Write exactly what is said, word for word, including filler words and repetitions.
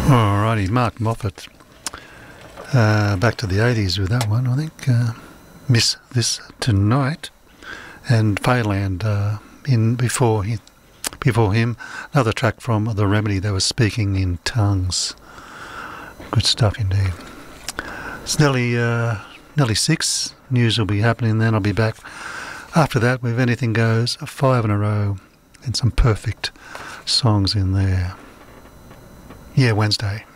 Alrighty, Mark Moffat. Uh, back to the eighties with that one, I think. Uh, Miss This Tonight. And Phelan uh, in before he, before him, another track from The Remedy. They were Speaking in Tongues. Good stuff indeed. It's nearly uh, nearly six. News will be happening then. I'll be back after that with Anything Goes, five in a row, and some perfect songs in there. Yeah, Wednesday.